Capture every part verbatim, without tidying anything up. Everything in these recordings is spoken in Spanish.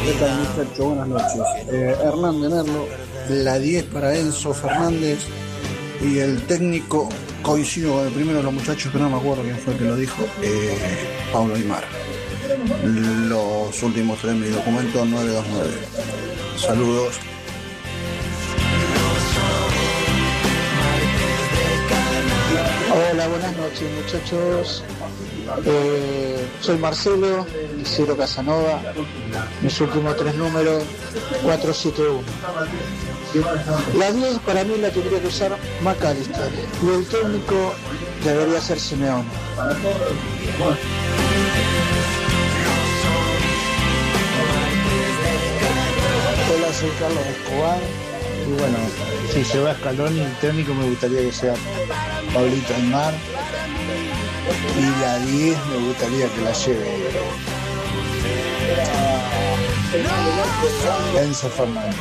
¿Qué tal, muchachos? Buenas noches. Eh, Hernán de Merlo, la diez para Enzo Fernández y el técnico, coincido con el primero de los muchachos, que no me acuerdo quién fue el que lo dijo, eh, Pablo Aimar. Los últimos tres de mi documento, nueve dos nueve. Saludos. Hola, buenas noches, muchachos. Eh, soy Marcelo, Isidro Casanova. Mis últimos tres números, cuatro siete uno. La diez para mí la tendría que usar McAllister y el técnico debería ser Simeone. Hola, soy Carlos Escobar. Y bueno, si se va a Scaloni, el técnico me gustaría que sea Pablito Aimar. Y la diez me gustaría que la lleve Enzo Fernández.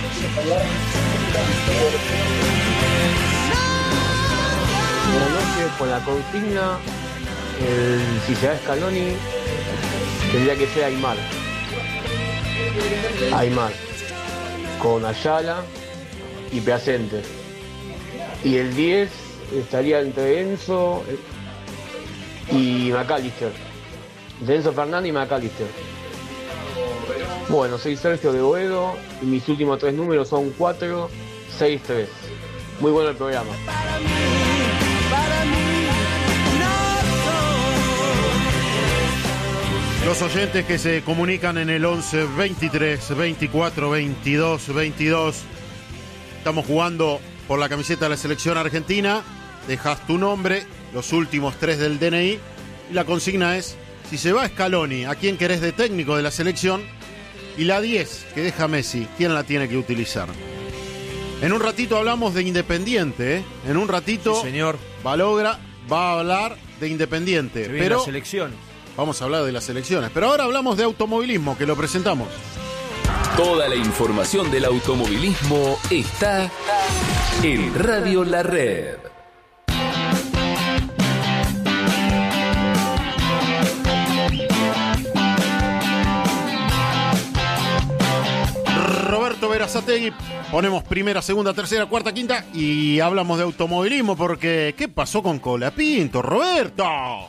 Buenas noches, con la consigna, el, si se va a Scaloni, tendría que ser Aimar. Aimar. Con Ayala y Placente. Y el diez estaría entre Enzo y McAllister. Entre Enzo Fernández y McAllister. Bueno, soy Sergio de Boedo y mis últimos tres números son cuatro seis tres. Muy bueno el programa. Los oyentes que se comunican en el once veintitrés veinticuatro veintidós veintidós. Estamos jugando por la camiseta de la selección argentina. Dejas tu nombre, los últimos tres del D N I. Y la consigna es, si se va Scaloni, ¿a quién querés de técnico de la selección? Y la diez que deja Messi, ¿quién la tiene que utilizar? En un ratito hablamos de Independiente, ¿eh? En un ratito, sí, señor. Balogra va a hablar de Independiente. Se viene pero la selección. Vamos a hablar de las elecciones, pero ahora hablamos de automovilismo, que lo presentamos. Toda la información del automovilismo está en Radio La Red. Roberto Berazategui, ponemos primera, segunda, tercera, cuarta, quinta y hablamos de automovilismo porque ¿qué pasó con Colapinto, Roberto?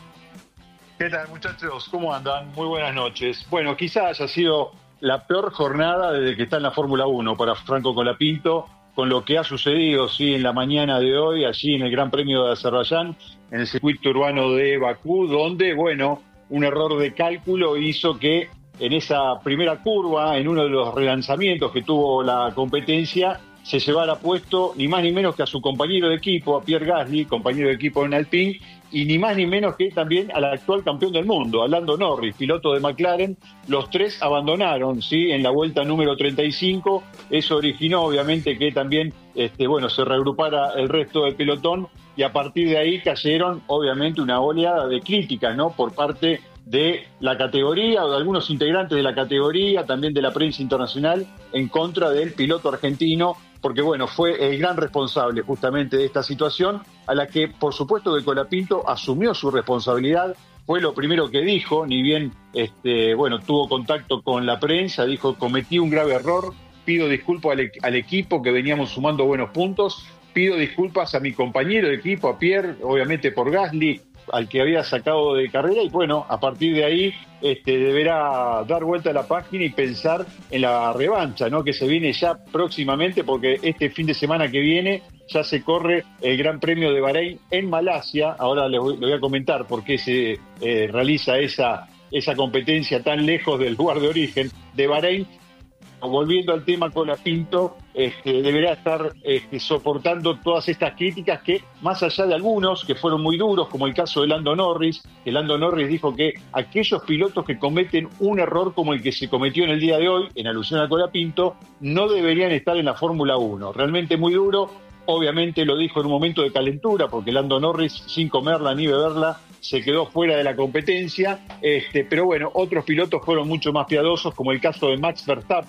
¿Qué tal, muchachos? ¿Cómo andan? Muy buenas noches. Bueno, quizás haya sido la peor jornada desde que está en la Fórmula uno para Franco Colapinto, con lo que ha sucedido, sí, en la mañana de hoy, allí en el Gran Premio de Azerbaiyán, en el circuito urbano de Bakú, donde, bueno, un error de cálculo hizo que en esa primera curva, en uno de los relanzamientos que tuvo la competencia, se llevara puesto ni más ni menos que a su compañero de equipo, a Pierre Gasly, compañero de equipo en Alpine, y ni más ni menos que también al actual campeón del mundo, a Lando Norris, piloto de McLaren. Los tres abandonaron, ¿sí?, en la vuelta número treinta y cinco. Eso originó, obviamente, que también este, bueno, se reagrupara el resto del pelotón, y a partir de ahí cayeron, obviamente, una oleada de críticas, ¿no?, por parte de la categoría o de algunos integrantes de la categoría, también de la prensa internacional, en contra del piloto argentino, porque bueno, fue el gran responsable justamente de esta situación, a la que por supuesto que Colapinto asumió su responsabilidad. Fue lo primero que dijo, ni bien este, bueno, tuvo contacto con la prensa, dijo: cometí un grave error, pido disculpas al, al equipo, que veníamos sumando buenos puntos, pido disculpas a mi compañero de equipo, a Pierre, obviamente por Gasly, al que había sacado de carrera, y bueno, a partir de ahí este, deberá dar vuelta a la página y pensar en la revancha, ¿no?, que se viene ya próximamente, porque este fin de semana que viene ya se corre el Gran Premio de Bahrein en Malasia. Ahora les voy, les voy a comentar por qué se eh, realiza esa, esa competencia tan lejos del lugar de origen de Bahrein. Volviendo al tema Colapinto, este, deberá estar este, soportando todas estas críticas que, más allá de algunos que fueron muy duros, como el caso de Lando Norris, que Lando Norris dijo que aquellos pilotos que cometen un error como el que se cometió en el día de hoy, en alusión a Colapinto, no deberían estar en la Fórmula uno. Realmente muy duro. Obviamente lo dijo en un momento de calentura, porque Lando Norris, sin comerla ni beberla, se quedó fuera de la competencia. Este, pero bueno, otros pilotos fueron mucho más piadosos, como el caso de Max Verstappen,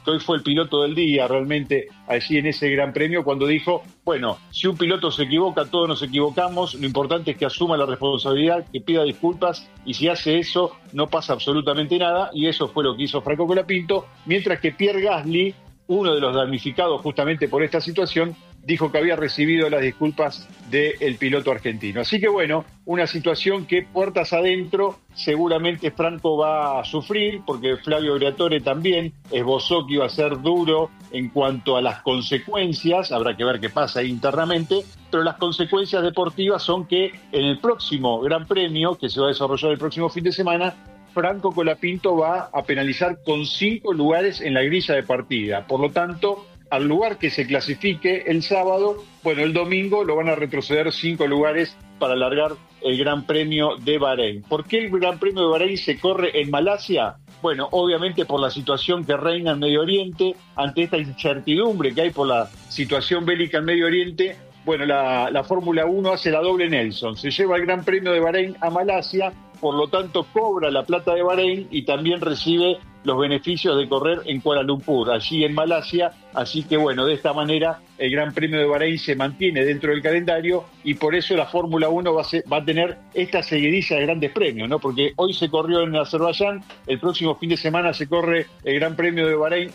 que hoy fue el piloto del día realmente allí en ese Gran Premio, cuando dijo, bueno, si un piloto se equivoca, todos nos equivocamos, lo importante es que asuma la responsabilidad, que pida disculpas, y si hace eso, no pasa absolutamente nada, y eso fue lo que hizo Franco Colapinto, mientras que Pierre Gasly, uno de los damnificados justamente por esta situación, dijo que había recibido las disculpas del piloto argentino. Así que bueno, una situación que puertas adentro seguramente Franco va a sufrir, porque Flavio Briatore también esbozó que iba a ser duro en cuanto a las consecuencias, habrá que ver qué pasa ahí internamente, pero las consecuencias deportivas son que en el próximo Gran Premio, que se va a desarrollar el próximo fin de semana, Franco Colapinto va a penalizar con cinco lugares en la grilla de partida. Por lo tanto, al lugar que se clasifique el sábado, bueno, el domingo lo van a retroceder cinco lugares para alargar el Gran Premio de Bahrein. ¿Por qué el Gran Premio de Bahrein se corre en Malasia? Bueno, obviamente por la situación que reina en Medio Oriente, ante esta incertidumbre que hay por la situación bélica en Medio Oriente, bueno, la, la Fórmula uno hace la doble Nelson, se lleva el Gran Premio de Bahrein a Malasia, por lo tanto cobra la plata de Bahrein y también recibe los beneficios de correr en Kuala Lumpur, allí en Malasia, así que bueno, de esta manera el Gran Premio de Bahrein se mantiene dentro del calendario y por eso la Fórmula uno va a, ser, va a tener esta seguidilla de grandes premios, ¿no? Porque hoy se corrió en Azerbaiyán, el próximo fin de semana se corre el Gran Premio de Bahrein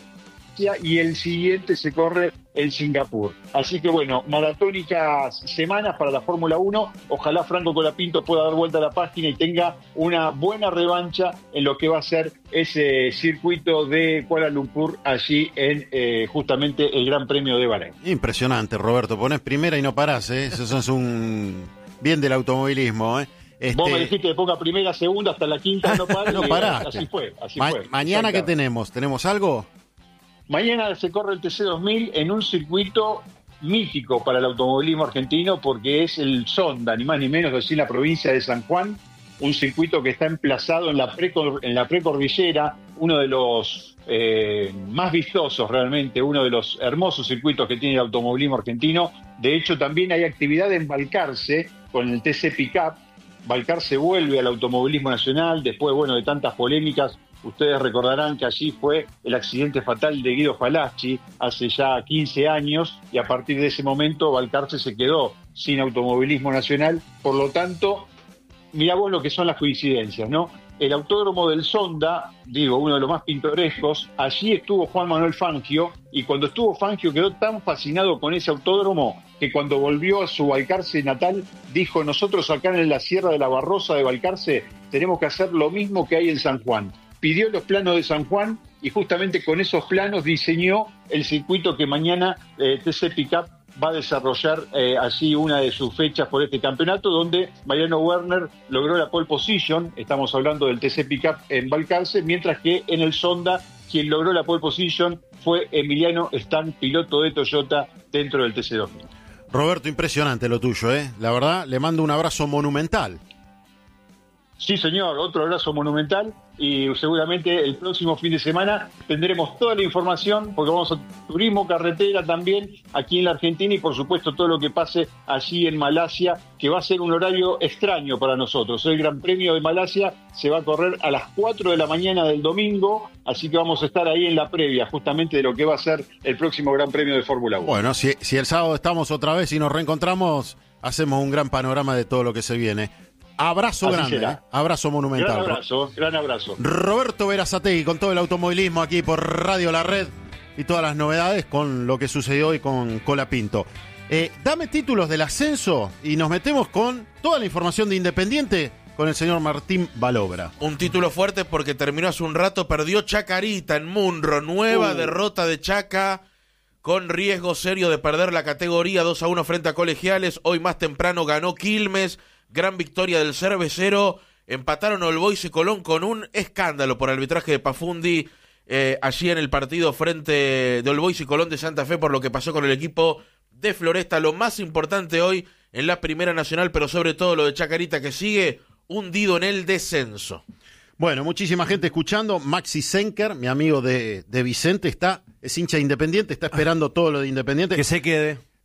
y el siguiente se corre en Singapur. Así que bueno, maratónicas semanas para la Fórmula uno. Ojalá Franco Colapinto pueda dar vuelta a la página y tenga una buena revancha en lo que va a ser ese circuito de Kuala Lumpur allí en eh, justamente el Gran Premio de Bahrein. Impresionante, Roberto. Ponés primera y no parás, ¿eh? Eso es un bien del automovilismo, ¿eh? Este... Vos me dijiste que ponga primera, segunda, hasta la quinta, no parás. No paraste. Así fue, así Ma- fue. Mañana, ¿qué tenemos? ¿Tenemos algo? Mañana se corre el T C dos mil en un circuito mítico para el automovilismo argentino porque es el Sonda, ni más ni menos, allí en la provincia de San Juan, un circuito que está emplazado en la, precor- en la precordillera, uno de los eh, más vistosos realmente, uno de los hermosos circuitos que tiene el automovilismo argentino. De hecho, también hay actividad en Balcarce con el T C Pickup. Balcarce vuelve al automovilismo nacional después, bueno, de tantas polémicas. Ustedes recordarán que allí fue el accidente fatal de Guido Falacci hace ya quince años y a partir de ese momento Balcarce se quedó sin automovilismo nacional. Por lo tanto, mirá vos lo que son las coincidencias, ¿no? El autódromo del Sonda, digo, uno de los más pintorescos, allí estuvo Juan Manuel Fangio y cuando estuvo Fangio quedó tan fascinado con ese autódromo que cuando volvió a su Balcarce natal dijo, nosotros acá en la Sierra de la Barrosa de Balcarce tenemos que hacer lo mismo que hay en San Juan. Pidió los planos de San Juan y justamente con esos planos diseñó el circuito que mañana eh, T C Pickup va a desarrollar eh, allí una de sus fechas por este campeonato, donde Mariano Werner logró la pole position, estamos hablando del T C Pickup en Balcarce, mientras que en el Sonda quien logró la pole position fue Emiliano Stan, piloto de Toyota dentro del T C dos mil. Roberto, impresionante lo tuyo, ¿eh? La verdad, le mando un abrazo monumental. Sí, señor, otro abrazo monumental y seguramente el próximo fin de semana tendremos toda la información porque vamos a turismo carretera también aquí en la Argentina y por supuesto todo lo que pase allí en Malasia, que va a ser un horario extraño para nosotros. El Gran Premio de Malasia se va a correr a las cuatro de la mañana del domingo, así que vamos a estar ahí en la previa justamente de lo que va a ser el próximo Gran Premio de Fórmula uno. Bueno, si, si el sábado estamos otra vez y nos reencontramos, hacemos un gran panorama de todo lo que se viene. Abrazo Así grande, será. ¿eh? Abrazo monumental. Gran abrazo, gran abrazo. Roberto Berazategui con todo el automovilismo aquí por Radio La Red y todas las novedades con lo que sucedió hoy con Colapinto. Eh, dame títulos del ascenso y nos metemos con toda la información de Independiente con el señor Martín Balobra. Un título fuerte porque terminó hace un rato, perdió Chacarita en Munro, nueva uh. derrota de Chaca con riesgo serio de perder la categoría dos a uno frente a Colegiales. Hoy más temprano ganó Quilmes. Gran victoria del Cervecero, empataron All Boys y Colón con un escándalo por arbitraje de Pafundi eh, allí en el partido frente de All Boys y Colón de Santa Fe por lo que pasó con el equipo de Floresta. Lo más importante hoy en la Primera Nacional, pero sobre todo lo de Chacarita que sigue hundido en el descenso. Bueno, muchísima gente escuchando. Maxi Senker, mi amigo de, de Vicente, está es hincha de Independiente, está esperando todo lo de Independiente. Que se quede.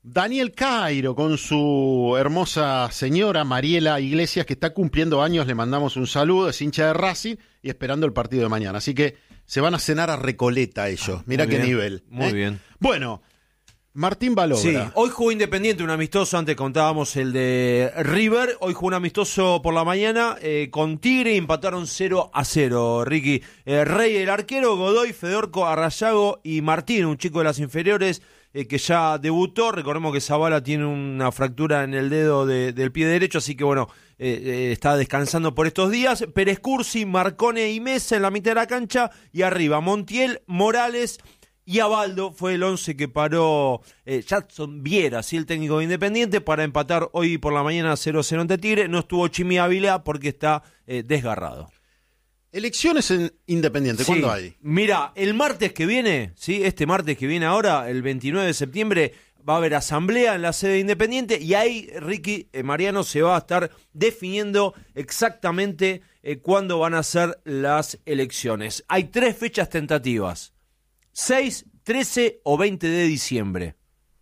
Daniel Cairo con su hermosa señora Mariela Iglesias, que está cumpliendo años, le mandamos un saludo, es hincha de Racing y esperando el partido de mañana. Así que se van a cenar a Recoleta ellos, Ah, mirá qué bien, nivel. Muy ¿eh? bien. Bueno, Martín Balogra. Sí, hoy jugó Independiente un amistoso, antes contábamos el de River, hoy jugó un amistoso por la mañana eh, con Tigre y empataron cero a cero, Ricky. Eh, Rey el arquero, Godoy, Fedorco, Arrayago y Martín, un chico de las inferiores eh, que ya debutó. Recordemos que Zavala tiene una fractura en el dedo de, del pie derecho, así que bueno, eh, eh, está descansando por estos días. Pérez Cursi, Marcone y Mesa en la mitad de la cancha y arriba Montiel, Morales y Abaldo. Fue el once que paró eh, Jackson Viera, ¿sí? El técnico de Independiente, para empatar hoy por la mañana cero a cero ante Tigre. No estuvo Chimi Ávila porque está eh, desgarrado. Elecciones en Independiente, ¿cuándo Sí. hay? Mira, el martes que viene, ¿sí? Este martes que viene ahora, el veintinueve de septiembre, va a haber asamblea en la sede de Independiente y ahí, Ricky, eh, Mariano, se va a estar definiendo exactamente eh, cuándo van a ser las elecciones. Hay tres fechas tentativas: seis, trece o veinte de diciembre.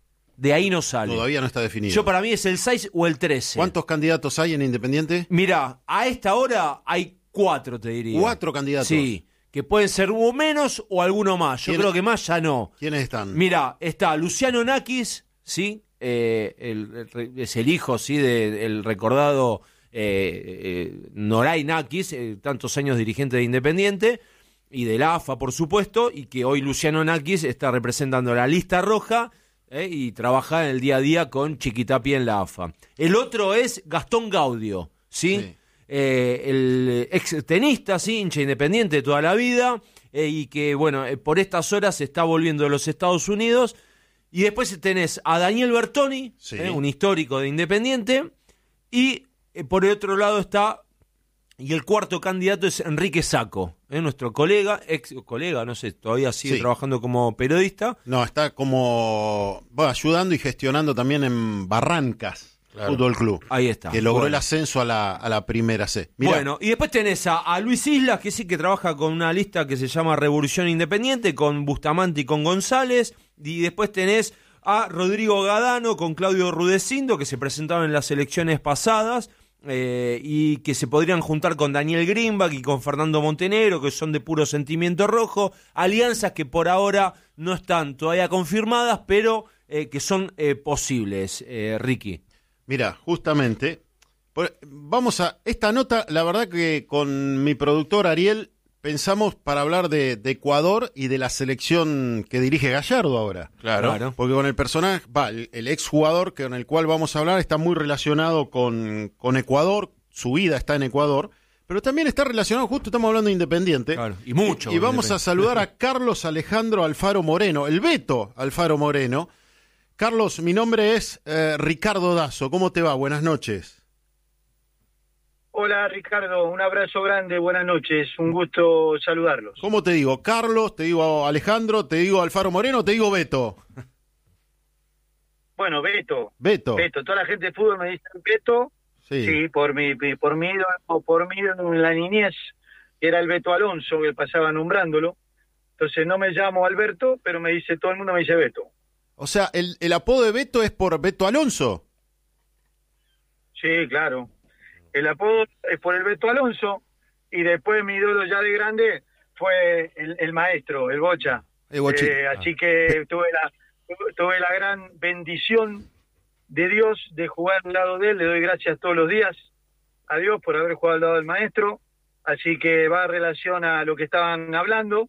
De ahí no sale. Todavía no está definido. Yo para mí es el seis o el trece. ¿Cuántos candidatos hay en Independiente? Mirá, a esta hora hay cuatro, te diría. Cuatro candidatos. Sí, que pueden ser o menos o alguno más. Yo ¿Quién- creo que más ya no. ¿Quiénes están? Mira, está Luciano Nakis, ¿sí? Eh, el- el- es el hijo, ¿sí? Del el recordado eh, eh, Noray Nakis, eh, tantos años dirigente de Independiente y de la A F A, por supuesto, y que hoy Luciano Nakis está representando la lista roja eh, y trabaja en el día a día con Chiquitapia en la A F A. El otro es Gastón Gaudio, ¿sí? Sí. Eh, el ex tenista, sí, hincha Independiente de toda la vida, eh, y que, bueno, eh, por estas horas se está volviendo de los Estados Unidos. Y después tenés a Daniel Bertoni, Sí. eh, un histórico de Independiente, y eh, por el otro lado está, y el cuarto candidato es Enrique Sacco, eh, nuestro colega, ex colega, no sé, todavía sigue Sí. trabajando como periodista. No, está como bueno, ayudando y gestionando también en Barrancas, Claro. Fútbol Club, Ahí está. que logró Bueno. el ascenso a la, a la primera C. Mirá, Bueno, y después tenés a, a Luis Islas, que sí que trabaja con una lista que se llama Revolución Independiente, con Bustamante y con González. Y después tenés a Rodrigo Gadano con Claudio Rudecindo, que se presentaron en las elecciones pasadas, eh, y que se podrían juntar con Daniel Greenback y con Fernando Montenegro, que son de puro sentimiento rojo. Alianzas que por ahora no están todavía confirmadas, pero eh, que son eh, posibles, eh, Ricky. Mira, justamente, por- vamos a esta nota, la verdad que con mi productor Ariel pensamos para hablar de, de Ecuador y de la selección que dirige Gallardo ahora. Claro. Claro. Porque con el personaje, va, el, el exjugador con el cual vamos a hablar está muy relacionado con, con Ecuador, su vida está en Ecuador, pero también está relacionado, justo estamos hablando de Independiente. Claro, y mucho Y, y con vamos a Independiente. saludar a Carlos Alejandro Alfaro Moreno, el Beto Alfaro Moreno. Carlos, mi nombre es eh, Ricardo Dazo. ¿Cómo te va? Buenas noches. Hola Ricardo, un abrazo grande, buenas noches, un gusto saludarlos. ¿Cómo te digo? Carlos, te digo Alejandro, te digo Alfaro Moreno, te digo Beto. Bueno, Beto, Beto. Beto, toda la gente de fútbol me dice Beto, Sí. sí, por mi, por mi ídolo, por mi ídolo en la niñez, era el Beto Alonso, que pasaba nombrándolo, entonces no me llamo Alberto, pero me dice, todo el mundo me dice Beto. O sea, el, el apodo de Beto es por Beto Alonso. Sí, claro, el apodo es por el Beto Alonso, y después mi ídolo ya de grande fue el, el maestro, el Bocha. El Bochín. Eh, así que tuve la tuve la gran bendición de Dios de jugar al lado de él. Le doy gracias todos los días a Dios por haber jugado al lado del maestro. Así que va en relación a lo que estaban hablando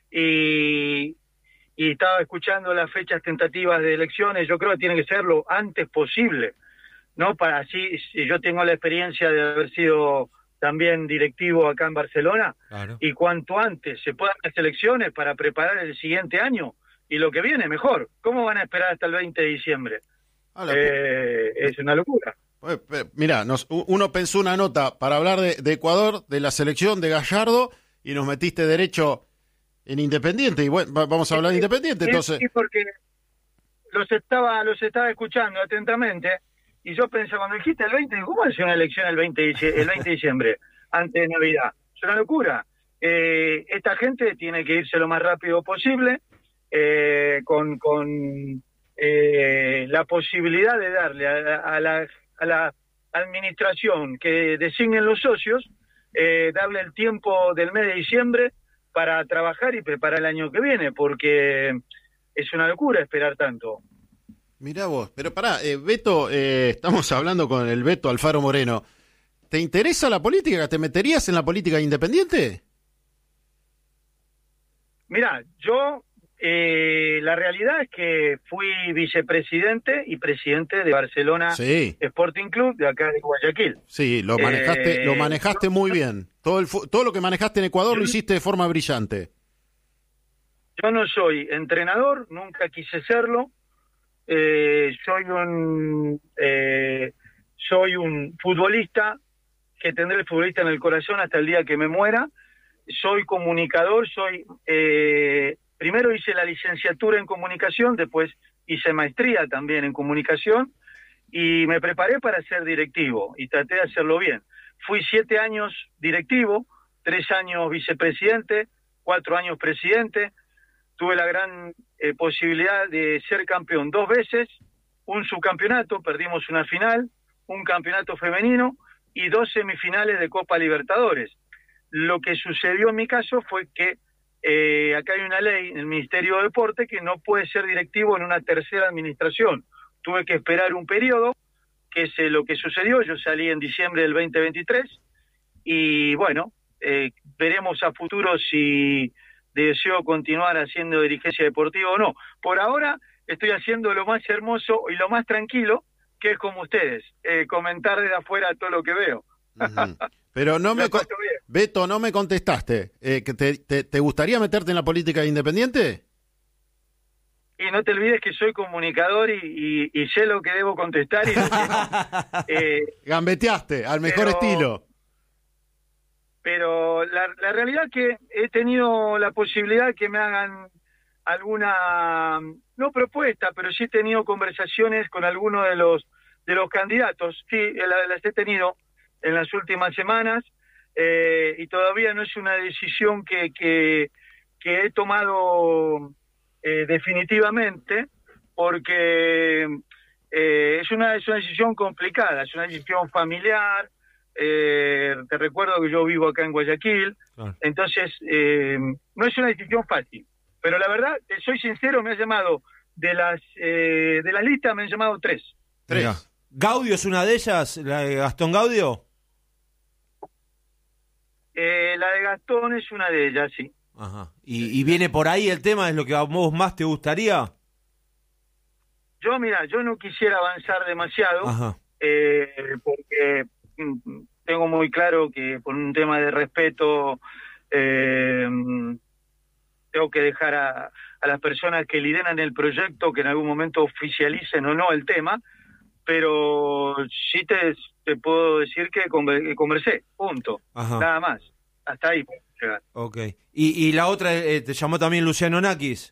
y, y estaba escuchando las fechas tentativas de elecciones. Yo creo que tiene que ser lo antes posible, ¿no? Para así, si yo tengo la experiencia de haber sido también directivo acá en Barcelona, Claro. y cuanto antes se puedan las elecciones para preparar el siguiente año y lo que viene mejor. ¿Cómo van a esperar hasta el veinte de diciembre? Ah, la- Eh, es una locura. Eh, eh, Mirá, nos- u- uno pensó una nota para hablar de, de Ecuador, de la selección de Gallardo, y nos metiste derecho en Independiente. Y bueno, va- vamos a hablar de Independiente, Sí, entonces. sí, porque los estaba los estaba escuchando atentamente y yo pensaba, cuando dijiste el veinte, digo, ¿cómo hace una elección el veinte de, dicie- el veinte de diciembre, antes de Navidad? Es una locura. Eh, esta gente tiene que irse lo más rápido posible, eh, con, con, eh, la posibilidad de darle a, a, la, a la administración que designen los socios, eh, darle el tiempo del mes de diciembre para trabajar y preparar el año que viene, porque es una locura esperar tanto. Mirá vos, pero pará, eh, Beto, eh, estamos hablando con el Beto Alfaro Moreno. ¿Te interesa la política? ¿Te meterías en la política independiente? Mirá, yo, eh, la realidad es que fui vicepresidente y presidente de Barcelona Sí. Sporting Club, de acá de Guayaquil. Sí, lo manejaste, Eh, lo manejaste muy bien. Todo, el, fu- todo lo que manejaste en Ecuador lo hiciste de forma brillante. Yo no soy entrenador, nunca quise serlo. Eh, soy un eh, soy un futbolista que tendré el futbolista en el corazón hasta el día que me muera. Soy comunicador, soy eh, primero hice la licenciatura en comunicación, después hice maestría también en comunicación y me preparé para ser directivo y traté de hacerlo bien. Fui siete años directivo, tres años vicepresidente, cuatro años presidente. Tuve la gran eh, posibilidad de ser campeón dos veces, un subcampeonato, perdimos una final, un campeonato femenino y dos semifinales de Copa Libertadores. Lo que sucedió en mi caso fue que eh, acá hay una ley en el Ministerio de Deporte que no puede ser directivo en una tercera administración. Tuve que esperar un periodo, que es eh, lo que sucedió. Yo salí en diciembre del veinte veintitrés y bueno, eh, veremos a futuro si deseo continuar haciendo dirigencia deportiva o no. Por ahora estoy haciendo lo más hermoso y lo más tranquilo, que es como ustedes, eh, comentar desde afuera todo lo que veo. Ujú. Pero no me... con- Beto, no me contestaste. Eh, que te, te, ¿Te gustaría meterte en la política independiente? Y no te olvides que soy comunicador y, y, y sé lo que debo contestar y lo que no. Eh, Gambeteaste, al mejor pero- estilo. pero la, la realidad es que he tenido la posibilidad que me hagan alguna, no propuesta, pero sí he tenido conversaciones con algunos de los de los candidatos. Sí, la- las he tenido en las últimas semanas eh, y todavía no es una decisión que, que, que he tomado eh, definitivamente, porque eh, es una es una decisión complicada, es una decisión familiar. Eh, te recuerdo que yo vivo acá en Guayaquil, Claro. entonces eh, no es una decisión fácil, pero la verdad, eh, soy sincero, me ha llamado de las eh, de las listas, me han llamado tres. Mirá. ¿Gaudio es una de ellas? ¿La de Gastón Gaudio? Eh, la de Gastón es una de ellas, sí. Ajá. ¿Y, y viene por ahí el tema? ¿Es lo que a vos más te gustaría? Yo, mira, yo no quisiera avanzar demasiado, Ajá. eh, porque mm, tengo muy claro que por un tema de respeto eh, tengo que dejar a, a las personas que lideran el proyecto que en algún momento oficialicen o no el tema, pero sí te, te puedo decir que, conver- que conversé, punto, Ajá. nada más, hasta ahí puedo llegar. Ok. ¿Y, y la otra, eh, te llamó también Luciano Nakis?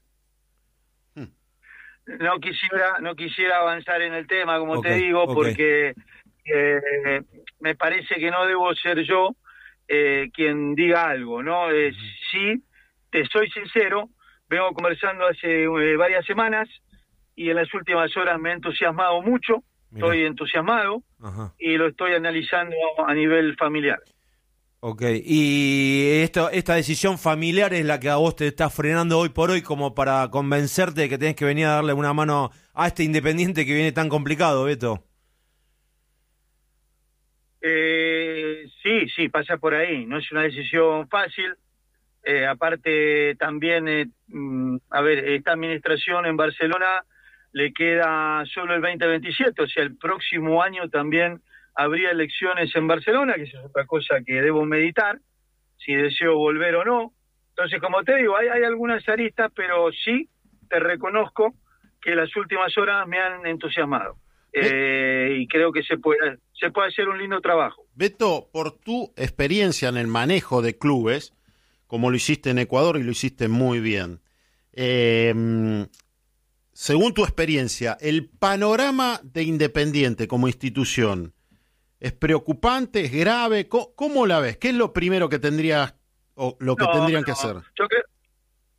No quisiera, no quisiera avanzar en el tema, como Ok, te digo, ok. porque eh, me parece que no debo ser yo eh, quien diga algo, ¿no? Eh, sí, te soy sincero, vengo conversando hace eh, varias semanas y en las últimas horas me he entusiasmado mucho, Mirá. estoy entusiasmado Ajá. y lo estoy analizando a nivel familiar. Ok. ¿Y esto, esta decisión familiar es la que a vos te está frenando hoy por hoy como para convencerte de que tenés que venir a darle una mano a este Independiente que viene tan complicado, Beto? Eh, sí, sí, pasa por ahí. No es una decisión fácil. Eh, aparte, también, eh, mm, a ver, esta administración en Barcelona le queda solo el veinte veintisiete, o sea, el próximo año también habría elecciones en Barcelona, que esa es otra cosa que debo meditar, si deseo volver o no. Entonces, como te digo, hay, hay algunas aristas, pero sí te reconozco que las últimas horas me han entusiasmado. Eh, y creo que se puede, se puede hacer un lindo trabajo. Beto, por tu experiencia en el manejo de clubes, como lo hiciste en Ecuador y lo hiciste muy bien, eh, según tu experiencia, ¿el panorama de Independiente como institución es preocupante, es grave? ¿Cómo, cómo la ves? ¿Qué es lo primero que tendrías o lo que No, tendrían no, que hacer? Yo creo,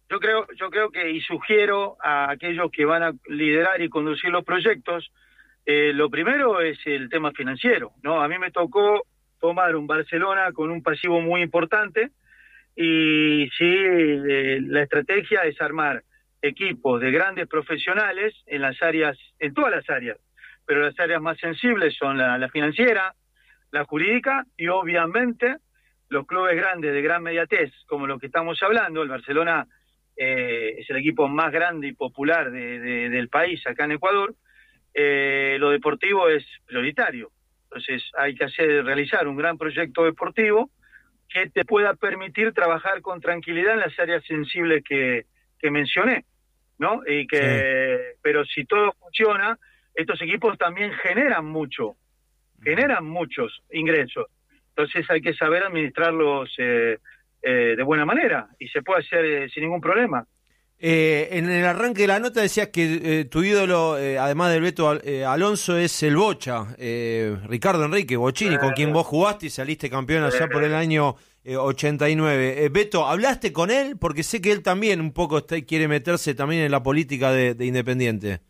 yo creo, yo creo que y sugiero a aquellos que van a liderar y conducir los proyectos, eh, lo primero es el tema financiero, ¿no? A mí me tocó tomar un Barcelona con un pasivo muy importante y sí, eh, la estrategia es armar equipos de grandes profesionales en las áreas, en todas las áreas, pero las áreas más sensibles son la, la financiera, la jurídica y obviamente los clubes grandes de gran mediatez, como los que estamos hablando. El Barcelona eh, es el equipo más grande y popular de, de, del país acá en Ecuador. Eh, lo deportivo es prioritario, entonces hay que hacer realizar un gran proyecto deportivo que te pueda permitir trabajar con tranquilidad en las áreas sensibles que, que mencioné, ¿no? Y que, sí. Pero si todo funciona, estos equipos también generan mucho, generan muchos ingresos, entonces hay que saber administrarlos eh, eh, de buena manera y se puede hacer eh, sin ningún problema. Eh, en el arranque de la nota decías que eh, tu ídolo, eh, además del Beto eh, Alonso, es el Bocha, eh, Ricardo Enrique Bochini, eh, con quien vos jugaste y saliste campeón allá eh, por el año eh, ochenta y nueve. Eh, Beto, ¿hablaste con él? Porque sé que él también un poco está, quiere meterse también en la política de, de Independiente.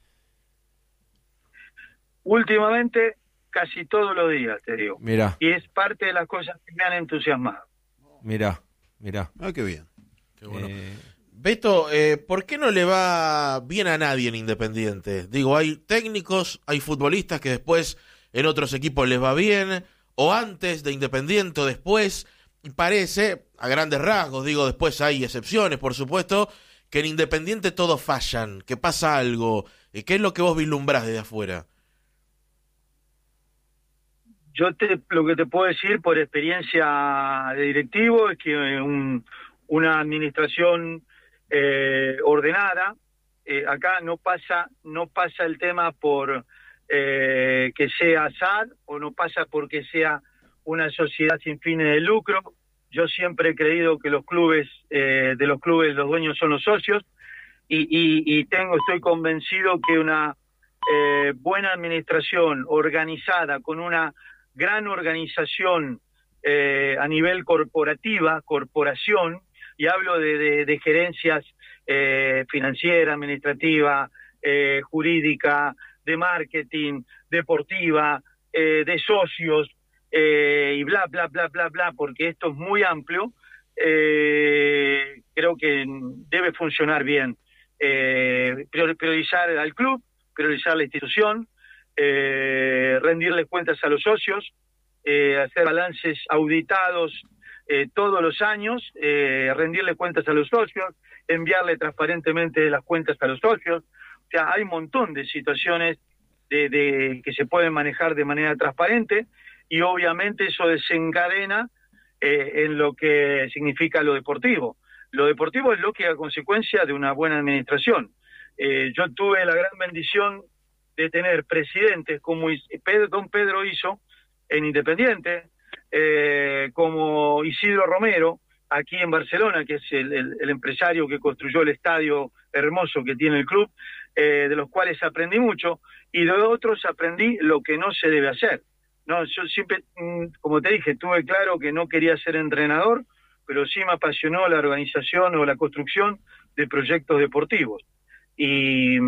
Últimamente, casi todos los días, te digo. Mirá. Y es parte de las cosas que me han entusiasmado. Mirá, mirá. Ah, qué bien. Qué bueno. Eh... Beto, eh, ¿por qué no le va bien a nadie en Independiente? Digo, hay técnicos, hay futbolistas que después en otros equipos les va bien, o antes de Independiente o después, y parece, a grandes rasgos, digo, después hay excepciones, por supuesto, que en Independiente todos fallan, que pasa algo. ¿Qué es lo que vos vislumbrás desde afuera? Yo te, lo que te puedo decir por experiencia de directivo es que un, una administración Eh, ordenada, eh, acá no pasa no pasa el tema por eh, que sea Asad o no pasa porque sea una sociedad sin fines de lucro. Yo siempre he creído que los clubes eh, de los clubes los dueños son los socios y, y, y tengo estoy convencido que una eh, buena administración organizada con una gran organización eh, a nivel corporativa corporación y hablo de, de, de gerencias eh, financiera, administrativa, eh, jurídica, de marketing, deportiva, eh, de socios, eh, y bla, bla, bla, bla, bla, porque esto es muy amplio, eh, creo que debe funcionar bien. Eh, priorizar al club, priorizar la institución, eh, rendirles cuentas a los socios, eh, hacer balances auditados, Eh, todos los años, eh, rendirle cuentas a los socios, enviarle transparentemente las cuentas a los socios. O sea, hay un montón de situaciones de, de que se pueden manejar de manera transparente y obviamente eso desencadena eh, en lo que significa lo deportivo. Lo deportivo es lógica consecuencia de una buena administración. Eh, yo tuve la gran bendición de tener presidentes como Pedro, don Pedro hizo en Independiente, Eh, como Isidro Romero, aquí en Barcelona, que es el, el, el empresario que construyó el estadio hermoso que tiene el club, eh, de los cuales aprendí mucho, y de otros aprendí lo que no se debe hacer. No, yo siempre, como te dije, tuve claro que no quería ser entrenador, pero sí me apasionó la organización o la construcción de proyectos deportivos. Y...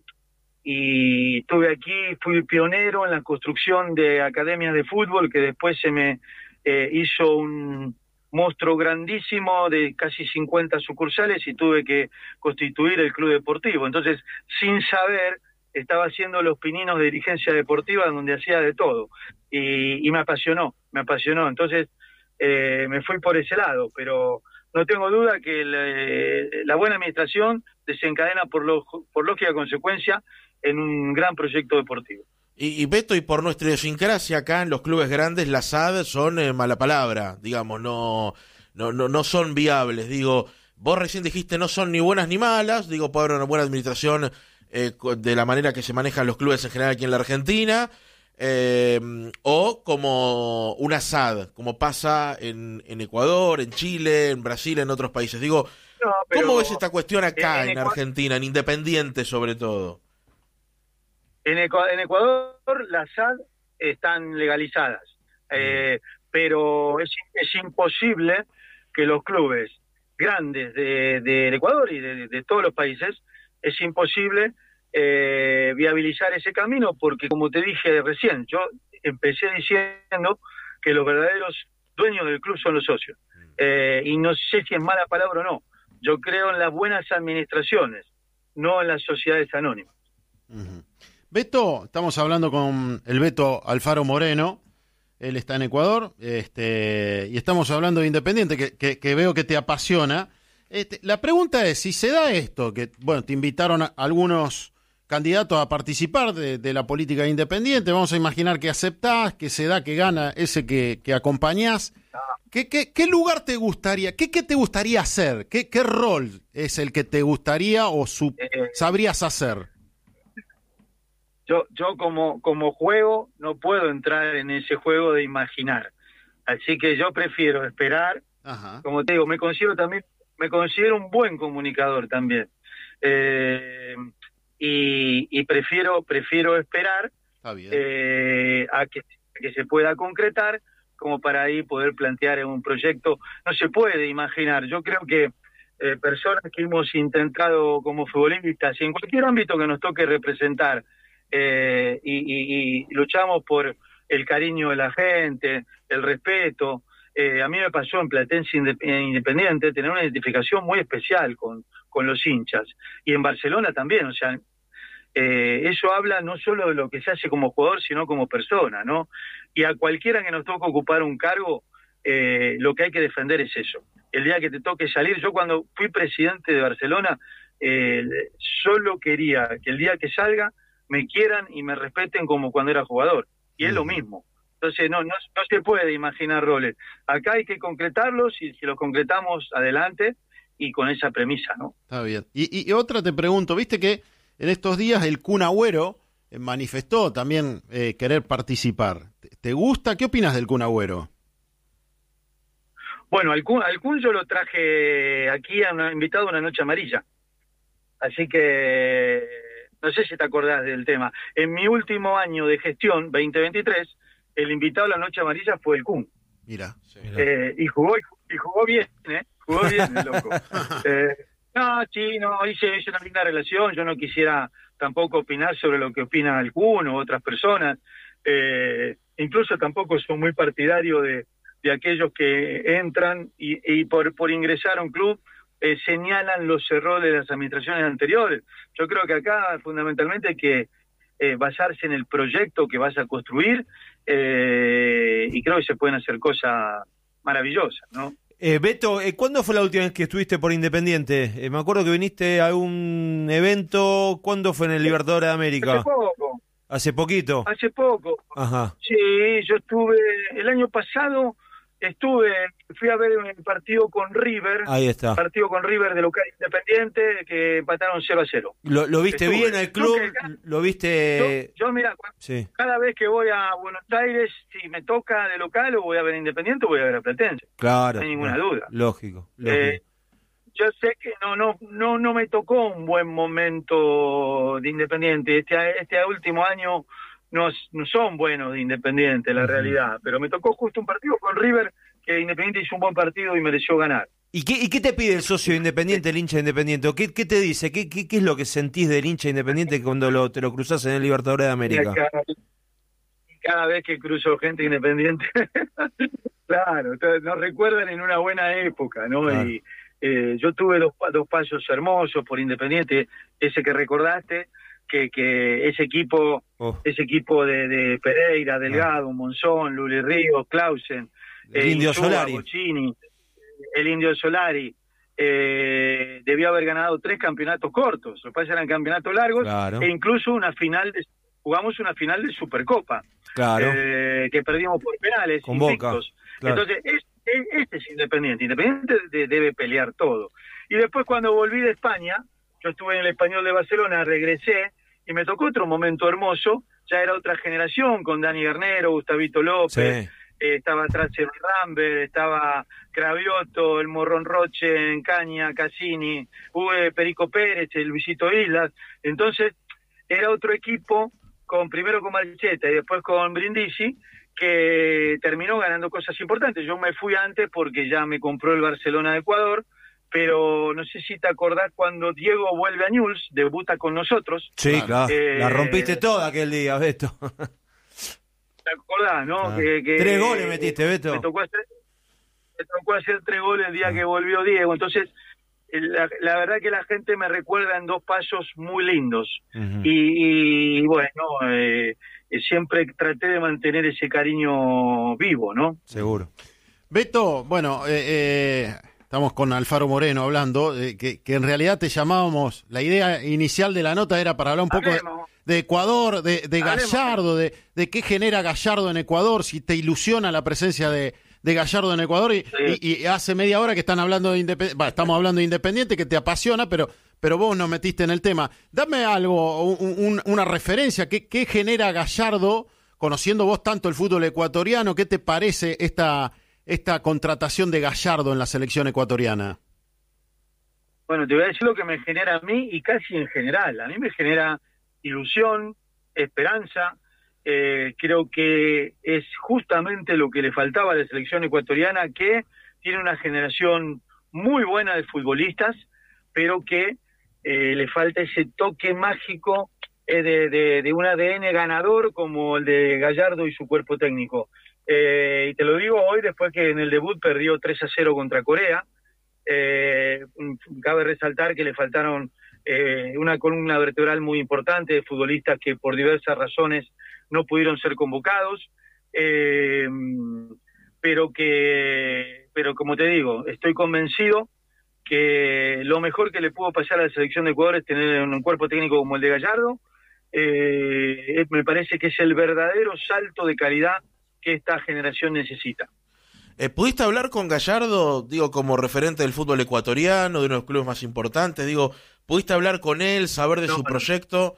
y estuve aquí, fui pionero en la construcción de academias de fútbol, que después se me eh, hizo un monstruo grandísimo de casi cincuenta sucursales y tuve que constituir el club deportivo. Entonces, sin saber, estaba haciendo los pininos de dirigencia deportiva donde hacía de todo. Y, y me apasionó, me apasionó. Entonces, eh, me fui por ese lado, pero no tengo duda que la, la buena administración desencadena por, lo, por lógica consecuencia en un gran proyecto deportivo. Y, y Beto, y por nuestra idiosincrasia acá en los clubes grandes, las S A D son eh, mala palabra, digamos, no, no, no, no son viables. Digo, vos recién dijiste no son ni buenas ni malas, digo, puede haber una buena administración eh, de la manera que se manejan los clubes en general aquí en la Argentina, eh, o como una S A D, como pasa en, en Ecuador, en Chile, en Brasil, en otros países. Digo, no, ¿cómo ves esta cuestión acá en, en Argentina, en Independiente sobre todo? En Ecuador las S A D están legalizadas, eh, pero es, es imposible que los clubes grandes de, de, de Ecuador y de, de todos los países, es imposible eh, viabilizar ese camino, porque como te dije recién, yo empecé diciendo que los verdaderos dueños del club son los socios. Eh, y no sé si es mala palabra o no. Yo creo en las buenas administraciones, no en las sociedades anónimas. Uh-huh. Beto, estamos hablando con el Beto Alfaro Moreno, él está en Ecuador, este, y estamos hablando de Independiente, que, que, que veo que te apasiona. Este, la pregunta es, si se da esto, que bueno, te invitaron a algunos candidatos a participar de, de la política independiente, vamos a imaginar que aceptás, que se da, que gana ese que, que acompañás. ¿Qué, qué, ¿Qué lugar te gustaría, qué, qué te gustaría hacer? ¿Qué, ¿Qué rol es el que te gustaría o su, eh, sabrías hacer? Yo, yo como, como juego no puedo entrar en ese juego de imaginar. Así que yo prefiero esperar. Ajá. Como te digo, me considero también, me considero un buen comunicador también. Eh, y, y prefiero, prefiero esperar eh, a que, que se pueda concretar, como para ahí poder plantear un proyecto. No se puede imaginar. Yo creo que eh, personas que hemos intentado como futbolistas, y en cualquier ámbito que nos toque representar, eh, y, y, y luchamos por el cariño de la gente, el respeto. Eh, a mí me pasó en Platense Independiente tener una identificación muy especial con, con los hinchas. Y en Barcelona también, o sea, eh, eso habla no solo de lo que se hace como jugador, sino como persona, ¿no? Y a cualquiera que nos toque ocupar un cargo, eh, lo que hay que defender es eso. El día que te toque salir, yo cuando fui presidente de Barcelona, eh, solo quería que el día que salga me quieran y me respeten como cuando era jugador. Y es lo mismo. Entonces no, no, no se puede imaginar roles. Acá hay que concretarlos y si los concretamos, adelante, y con esa premisa, ¿no? Está bien. Y, y otra te pregunto, viste que en estos días el Kun Agüero manifestó también eh, querer participar. ¿Te, ¿Te gusta? ¿Qué opinas del Kun Agüero? Bueno, al Kun, al Kun yo lo traje aquí a una, invitado a una noche amarilla. Así que no sé si te acordás del tema. En mi último año de gestión, veinte veintitrés, el invitado a la noche amarilla fue el Kun. Mira. Sí, eh, y jugó y jugó bien, ¿eh? Jugó bien, el loco. eh, no, sí, no, hice, hice una linda relación. Yo no quisiera tampoco opinar sobre lo que opina el Kun o otras personas. Eh, incluso tampoco soy muy partidario de, de aquellos que entran y, y por, por ingresar a un club eh, señalan los errores de las administraciones anteriores. Yo creo que acá fundamentalmente hay que eh, basarse en el proyecto que vas a construir eh, y creo que se pueden hacer cosas maravillosas, ¿no? Eh, Beto, eh, ¿cuándo fue la última vez que estuviste por Independiente? Eh, me acuerdo que viniste a un evento, ¿cuándo fue en el Libertadores de América? Hace poco. ¿Hace poquito? Hace poco. Ajá. Sí, yo estuve, el año pasado estuve, fui a ver el partido con River. Ahí está. Partido con River de local Independiente, que empataron cero a cero. ¿Lo, lo viste estuve. bien al club? Que, ¿Lo viste...? Yo, yo mira, sí. Cada vez que voy a Buenos Aires, si me toca de local o voy a ver a Independiente o voy a ver a Platense. Claro. No hay ninguna claro. duda. Lógico. lógico. Eh, yo sé que no no no no me tocó un buen momento de Independiente. Este, este último año no, no son buenos de Independiente, la uh-huh. realidad. Pero me tocó justo un partido con River que Independiente hizo un buen partido y mereció ganar. ¿Y qué, y qué te pide el socio Independiente, el hincha Independiente? ¿O qué, qué te dice? ¿Qué, qué, ¿Qué es lo que sentís del hincha Independiente cuando lo, te lo cruzás en el Libertadores de América? Cada, cada vez que cruzo gente Independiente, claro, nos recuerdan en una buena época, ¿no? Claro. Y eh, yo tuve dos, dos pasos hermosos por Independiente, ese que recordaste, que, que ese equipo, oh. ese equipo de, de Pereira, Delgado, ah. Monzón, Luli Ríos, Clausen, el eh, Indio Insúa, Solari, Bocini, el Indio Solari, eh, debió haber ganado tres campeonatos cortos, lo que pasa eran campeonatos largos, claro. e incluso una final, de, jugamos una final de Supercopa, claro. eh, que perdimos por penales, con Boca. Claro. Entonces, es, es, este es Independiente, Independiente de, debe pelear todo. Y después cuando volví de España, yo estuve en el Español de Barcelona, regresé, y me tocó otro momento hermoso, ya era otra generación, con Dani Garnero, Gustavito López, sí. eh, estaba atrás el Rambert, estaba Cravioto, el Morrón Roche, en Caña, Cassini, hubo Perico Pérez, el Luisito Islas. Entonces era otro equipo, con primero con Marcheta y después con Brindisi, que terminó ganando cosas importantes. Yo me fui antes porque ya me compró el Barcelona de Ecuador, pero no sé si te acordás cuando Diego vuelve a Newell's, debuta con nosotros. Sí, claro, eh, la rompiste toda aquel día, Beto. ¿Te acordás, no? Ah. Que, que, Tres goles metiste, Beto. Me tocó hacer, me tocó hacer tres goles el día ah. que volvió Diego, entonces la, la verdad que la gente me recuerda en dos pasos muy lindos. Uh-huh. y, y bueno, eh, siempre traté de mantener ese cariño vivo, ¿no? Seguro. Beto, bueno, eh, eh, estamos con Alfaro Moreno hablando, eh, que, que en realidad te llamábamos, la idea inicial de la nota era para hablar un poco de, de Ecuador, de, de Gallardo, de, de qué genera Gallardo en Ecuador, si te ilusiona la presencia de, de Gallardo en Ecuador, y, sí. y, y hace media hora que están hablando de Independiente, bah, estamos hablando de Independiente, que te apasiona, pero, pero vos nos metiste en el tema. Dame algo, un, un, una referencia, ¿qué, qué genera Gallardo, conociendo vos tanto el fútbol ecuatoriano? ¿Qué te parece esta... esta contratación de Gallardo en la selección ecuatoriana? Bueno, te voy a decir lo que me genera a mí y casi en general. A mí me genera ilusión, esperanza. Eh, creo que es justamente lo que le faltaba a la selección ecuatoriana, que tiene una generación muy buena de futbolistas, pero que eh, le falta ese toque mágico eh, de, de, de un A D N ganador como el de Gallardo y su cuerpo técnico. Eh, y te lo digo hoy después que en el debut perdió tres a cero contra Corea. Eh, cabe resaltar que le faltaron eh, una columna vertebral muy importante de futbolistas que por diversas razones no pudieron ser convocados, eh, pero que pero como te digo, estoy convencido que lo mejor que le pudo pasar a la selección de Ecuador es tener un cuerpo técnico como el de Gallardo. Eh, me parece que es el verdadero salto de calidad que esta generación necesita. Eh, ¿Pudiste hablar con Gallardo, digo, como referente del fútbol ecuatoriano, de uno de los clubes más importantes? Digo, ¿pudiste hablar con él, saber de no, su proyecto?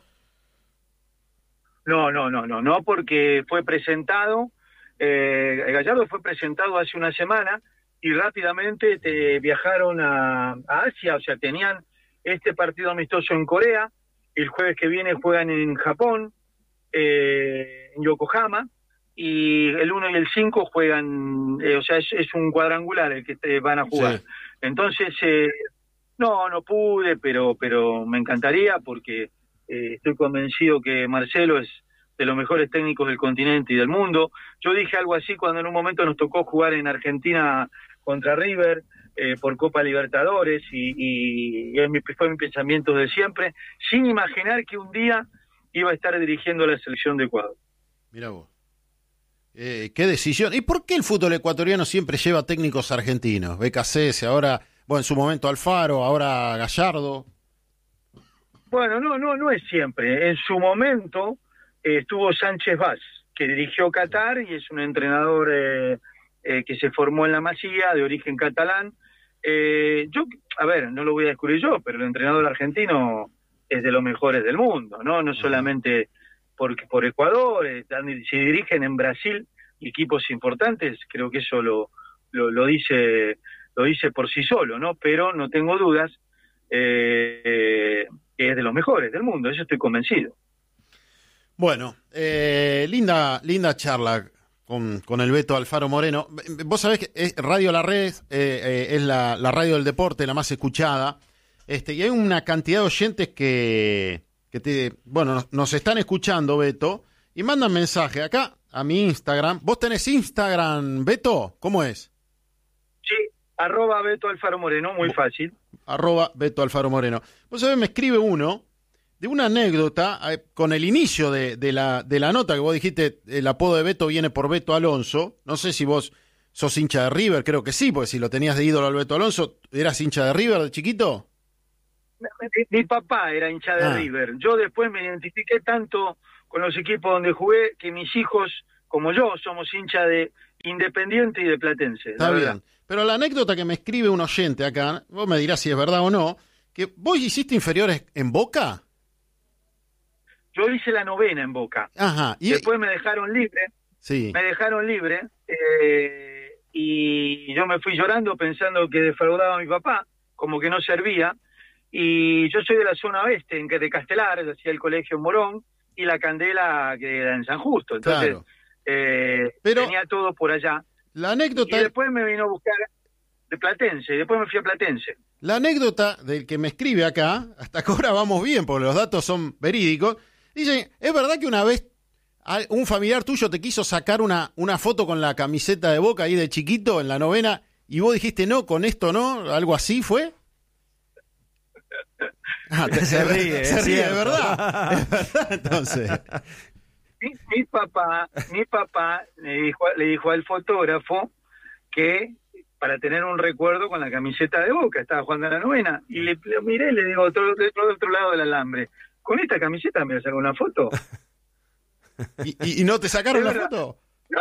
No, no, no, no, no, porque fue presentado, eh, Gallardo fue presentado hace una semana y rápidamente te viajaron a, a Asia, o sea, tenían este partido amistoso en Corea, el jueves que viene juegan en Japón, eh, en Yokohama, y el uno y el cinco juegan, eh, o sea, es, es un cuadrangular el que te van a jugar. Sí. Entonces, eh, no, no pude, pero pero me encantaría porque eh, estoy convencido que Marcelo es de los mejores técnicos del continente y del mundo. Yo dije algo así cuando en un momento nos tocó jugar en Argentina contra River eh, por Copa Libertadores y, y, y mi, fue mi pensamiento de siempre, sin imaginar que un día iba a estar dirigiendo la selección de Ecuador. Mira vos. Eh, qué decisión. ¿Y por qué el fútbol ecuatoriano siempre lleva técnicos argentinos? B K C S, ahora, bueno, en su momento Alfaro, ahora Gallardo. Bueno, no, no, no es siempre. En su momento eh, estuvo Sánchez Vaz, que dirigió Qatar y es un entrenador eh, eh, que se formó en la Masía, de origen catalán. Eh, yo, a ver, no lo voy a descubrir yo, pero el entrenador argentino es de los mejores del mundo, ¿no? No solamente porque por Ecuador, eh, se dirigen en Brasil equipos importantes, creo que eso lo, lo, lo dice lo dice por sí solo, ¿no? Pero no tengo dudas eh, eh, que es de los mejores del mundo, eso estoy convencido. Bueno, eh, linda linda charla con, con el Beto Alfaro Moreno. Vos sabés que es Radio La Red, eh, eh, es la, la radio del deporte, la más escuchada, este, y hay una cantidad de oyentes que... que te, bueno, nos, nos están escuchando, Beto, y mandan mensaje acá a mi Instagram. ¿Vos tenés Instagram, Beto? ¿Cómo es? Sí, arroba Beto Alfaro Moreno, muy fácil. Arroba Beto Alfaro Moreno. Vos sabés, me escribe uno de una anécdota eh, con el inicio de, de, la, de la nota que vos dijiste, el apodo de Beto viene por Beto Alonso. No sé si vos sos hincha de River, creo que sí, porque si lo tenías de ídolo al Beto Alonso, ¿eras hincha de River de chiquito? Mi, mi papá era hincha de ah. River. Yo después me identifiqué tanto con los equipos donde jugué que mis hijos, como yo, somos hincha de Independiente y de Platense. Está bien. Verdad. Pero la anécdota que me escribe un oyente acá, vos me dirás si es verdad o no, que vos hiciste inferiores en Boca. Yo hice la novena en Boca. Ajá. Y después me dejaron libre. Sí. Me dejaron libre eh, y yo me fui llorando pensando que defraudaba a mi papá, como que no servía. Y yo soy de la zona oeste, en que de Castelar, hacía el colegio en Morón, y la Candela que era en San Justo. Entonces, claro. eh, Pero tenía todo por allá. La anécdota... Y después me vino a buscar, de Platense, y después me fui a Platense. La anécdota del que me escribe acá, hasta que ahora vamos bien, porque los datos son verídicos, dice, ¿es verdad que una vez un familiar tuyo te quiso sacar una, una foto con la camiseta de Boca ahí de chiquito en la novena y vos dijiste no, con esto no? ¿Algo así fue? Ah, te, se ríe, se ríe, de verdad. Es verdad, entonces. Mi, mi papá, mi papá le dijo, le dijo al fotógrafo que para tener un recuerdo con la camiseta de Boca, estaba jugando a la novena, y le, le miré y le digo, otro, otro, otro lado del alambre, ¿con esta camiseta me voy a sacar una foto? ¿Y, y, y no te sacaron la foto? ¿No?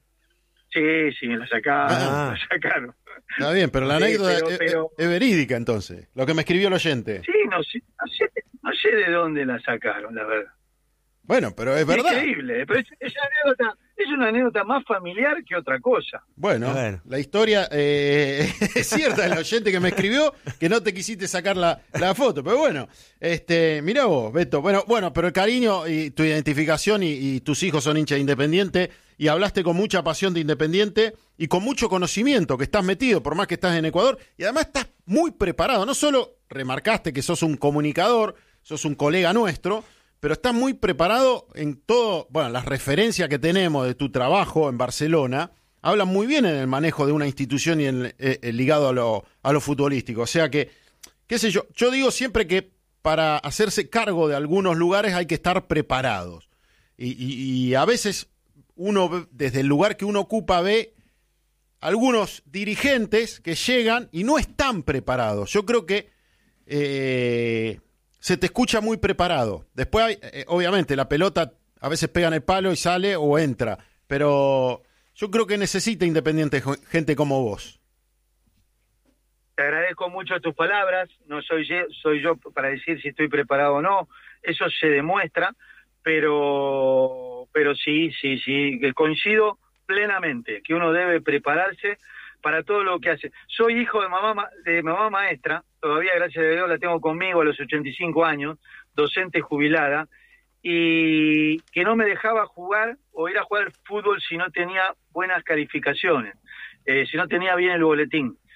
Sí, sí, me la sacaron, ah. me la sacaron. Está bien, pero la sí, anécdota pero, es, pero, es verídica entonces, lo que me escribió el oyente. Sí, no sé, no sé, no sé de dónde la sacaron, la verdad. Bueno, pero es verdad. Increíble, pero es, es, una anécdota, es una anécdota más familiar que otra cosa. Bueno, la historia eh, es cierta del oyente que me escribió que no te quisiste sacar la, la foto, pero bueno, este, mirá vos, Beto, bueno, bueno, pero el cariño y tu identificación y, y tus hijos son hinchas de Independiente y hablaste con mucha pasión de Independiente y con mucho conocimiento que estás metido, por más que estás en Ecuador, y además estás muy preparado, no solo remarcaste que sos un comunicador, sos un colega nuestro, pero estás muy preparado en todo, bueno, las referencias que tenemos de tu trabajo en Barcelona, hablan muy bien en el manejo de una institución y en, eh, eh, ligado a lo, a lo futbolístico. O sea que, qué sé yo, yo digo siempre que para hacerse cargo de algunos lugares hay que estar preparados. Y, y, y a veces uno, desde el lugar que uno ocupa, ve algunos dirigentes que llegan y no están preparados. Yo creo que eh, se te escucha muy preparado. Después, hay, eh, obviamente, la pelota a veces pega en el palo y sale o entra. Pero yo creo que necesita Independiente gente como vos. Te agradezco mucho tus palabras. No soy yo, soy yo para decir si estoy preparado o no. Eso se demuestra. Pero, pero sí, sí, sí. Coincido plenamente que uno debe prepararse para todo lo que hace. Soy hijo de mamá de mamá maestra, todavía gracias a Dios la tengo conmigo a los ochenta y cinco años, docente jubilada, y que no me dejaba jugar o ir a jugar fútbol si no tenía buenas calificaciones, eh, si no tenía bien el boletín.